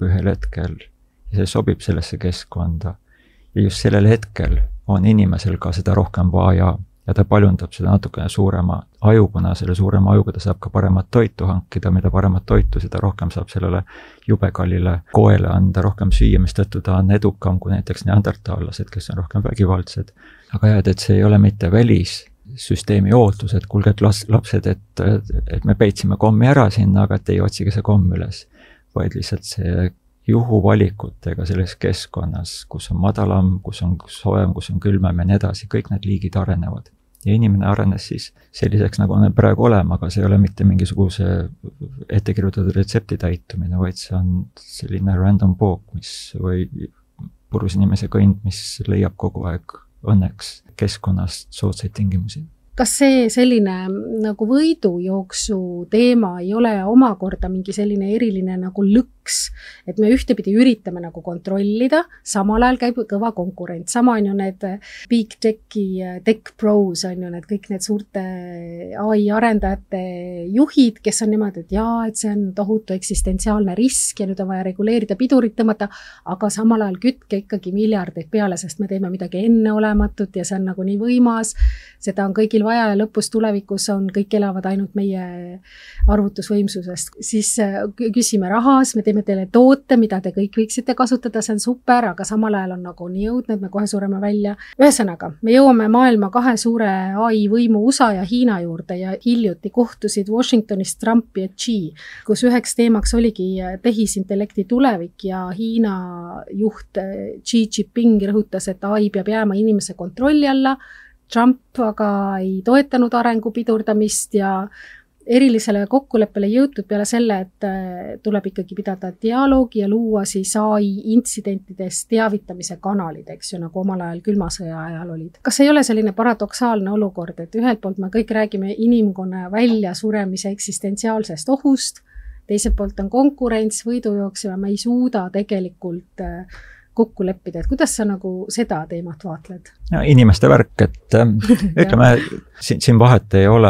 ühel hetkel ja see sobib sellesse keskkonda. Ja just sellel hetkel on inimesel ka seda rohkem vaja ja ta paljundab seda natukene suurema aju, kuna selle suurema ajuga ta saab ka paremat toitu hankida, mida paremat toitu, seda rohkem saab sellele jubekallile koele anda rohkem süüa, mistõttu ta on edukam kui näiteks neandertaallased, kes on rohkem vägivaldsed. Aga jah, et see ei ole mitte välissüsteemi ootus, et kuulge, et lapsed, et me peitsime kommi ära sinna, aga et ei otsige see komm üles, vaid lihtsalt see juhuvalikutega selles keskkonnas, kus on madalam, kus on soem, kus on külmem ja nii edasi, kõik need liigid arenevad. Ja inimene arenes siis selliseks, nagu on praegu olema, aga see ei ole mitte mingisuguse ettekirjutatud retsepti täitumine, vaid see on selline random walk, või purus inimese kõnd, mis leiab kogu aeg õnneks keskkonnast soodsaid tingimusi. Kas see selline nagu võidujooksu teema ei ole omakorda mingi selline eriline nagu lõks, et me ühtepidi üritame nagu kontrollida, samal ajal käib kõva konkurent. Sama on ju need Big Tech'i, Tech Pros on ju need kõik need suurte AI arendajate juhid, kes on niimoodi, et jaa, et see on tohutu eksistentsiaalne risk ja nüüd on vaja reguleerida, pidurit tõmmata, aga samal ajal kütke ikkagi miljardeid peale, sest me teeme midagi enneolematut ja see on nagu nii võimas, seda on kõigil vaja ja lõpus tulevikus on, kõik elavad ainult meie arvutusvõimsusest. Siis küsime rahas, me teeme teile toote, mida te kõik võiksite kasutada, see on super, aga samal ajal on nagu nii õudne, et me kohe sureme välja. Ühesõnaga, me jõuame maailma 2 suure AI võimu USA ja Hiina juurde ja hiljuti kohtusid Washingtonis Trump ja Xi, kus üheks teemaks oligi tehisintellekti tulevik ja Hiina juht Xi Jinping rõhutas, et AI peab jääma inimese kontrolli alla. Trump aga ei toetanud arengu pidurdamist ja erilisele kokkuleppele jõutud peale selle, et tuleb ikkagi pidada dialoogi ja luua siis AI intsidentidest teavitamise kanalid, eks ju, nagu omal ajal külmasõja ajal olid. Kas ei ole selline paradoksaalne olukord, et ühelt poolt me kõik räägime inimkonna väljasuremise eksistentsiaalsest ohust, teiselt poolt on konkurents, võidujooks ja me ei suuda tegelikult kokku leppida, et kuidas sa nagu seda teemat vaatled? Ja, inimeste värk, et ütleme, siin vahet ei ole.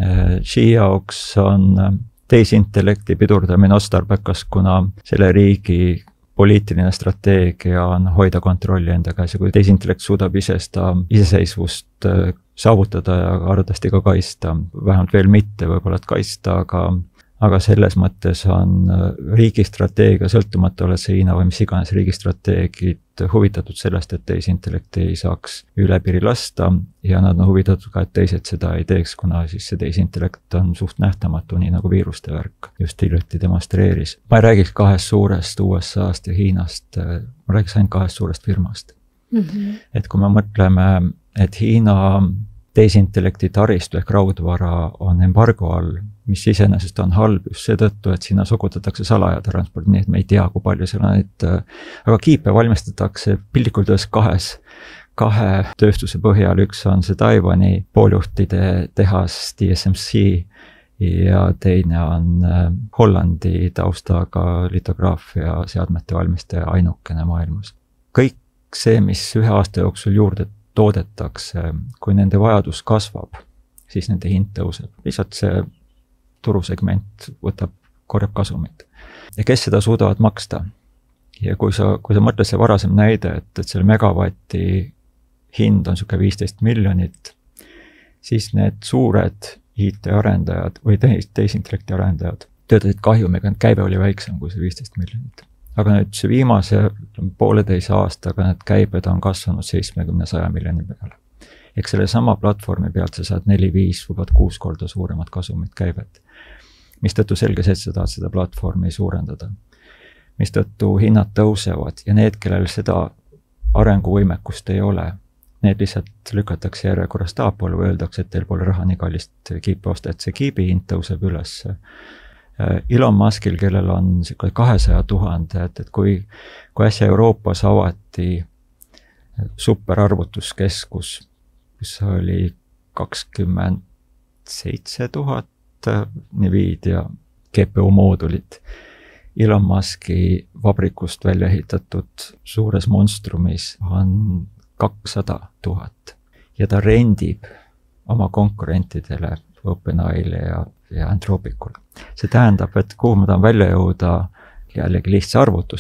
Xi jaoks on tehisintellekti pidurdamine otstarbekas, kuna selle riigi poliitiline strateegia on hoida kontrolli enda käes ja kui tehisintellekt suudab iseseisvust saavutada ja arvatavasti ka kaitsta, vähemalt veel mitte võib-olla, et kaitsta, aga selles mõttes on riigi strateegia sõltumatu, oled see Hiina või mis iganes riigi strateegid huvitatud sellest, et tehisintellekti ei saaks üle piiri lasta ja nad on huvitatud ka, et teised seda ei teeks, kuna siis see tehisintellekt on suht nähtamatu, nii nagu viiruste värk just hiljuti demonstreeris. Ma ei räägiks 2 suurest USA-st ja Hiinast, ma räägiks ainult 2 suurest firmast. Et kui me mõtleme, et Hiina tehisintellekti taristu ehk raudvara on embargo all, mis iseenesest on halb just seetõttu, et sinna sokutatakse salajatransport, nii et me ei tea, kui palju seal on, aga kiipe valmistatakse piltlikult ühes 2 tööstuse põhjal, üks on see Taiwani pooljuhtide tehas TSMC ja teine on Hollandi taustaga litograafia seadmete valmistaja ainukene maailmas. Kõik see, mis 1 aasta jooksul juurde toodetakse, kui nende vajadus kasvab, siis nende hind tõuseb. Lihtsalt see turusegment korjab kasumit. Ja kes seda suudavad maksta? Ja kui sa mõtled see varasem näide, et selle megavati hind on siuke 15 miljonit, siis need suured IT-arendajad või tehisintellekti arendajad töötasid kahjumiga, käive oli väiksem kui see 15 miljonit. Aga nüüd see viimase 1,5 aastaga need käibed on kasvanud 70-100 miljoni peale. Eks selle sama platvormi pealt sa saad 4-5 või 6 korda suuremat kasumit käivet. Mistõttu selge see, et sa tahad seda platvormi suurendada. Mistõttu hinnad tõusevad ja need, kellel seda arenguvõimekust ei ole, need lihtsalt lükatakse järjekorras taapoole või öeldakse, et teil pole raha nii kallist kiipi osta, et see kiibi hind tõuseb üles. Elon Muskil, kellel on 200 000, et kui äsja Euroopas avati superarvutuskeskus, kus oli 27 000 Nvidia GPU moodulit, Elon Muski vabrikust välja ehitatud suures monstrumis on 200 000 ja ta rendib oma konkurentidele OpenAIle ja Anthropicule. See tähendab, et kuhu ma tahan välja jõuda jällegi lihtsa arvutus,